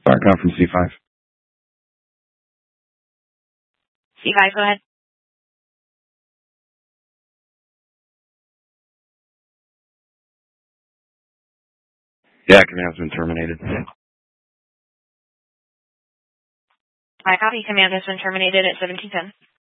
StarCom from C5. C5, go ahead. Yeah, command's been terminated. I copy. Command has been terminated at 1710.